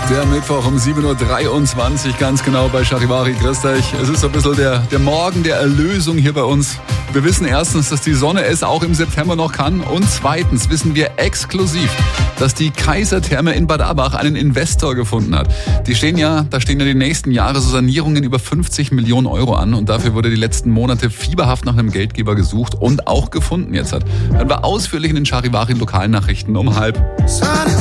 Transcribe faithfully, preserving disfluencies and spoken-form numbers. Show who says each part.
Speaker 1: Der Mittwoch um sieben Uhr dreiundzwanzig, ganz genau bei Charivari. Grüßt euch. Es ist so ein bisschen der, der Morgen der Erlösung hier bei uns. Wir wissen erstens, dass die Sonne es auch im September noch kann. Und zweitens wissen wir exklusiv, dass die Kaisertherme in Bad Abbach einen Investor gefunden hat. Die stehen ja, da stehen ja die nächsten Jahre so Sanierungen über fünfzig Millionen Euro an. Und dafür wurde die letzten Monate fieberhaft nach einem Geldgeber gesucht und auch gefunden jetzt hat. Dann war ausführlich in den Charivari Lokalnachrichten um halb.